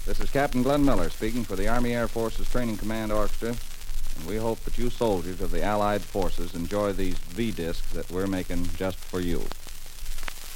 This is Captain Glenn Miller speaking for the Army Air Forces Training Command Orchestra, and we hope that you soldiers of the Allied forces enjoy these V-discs that we're making just for you.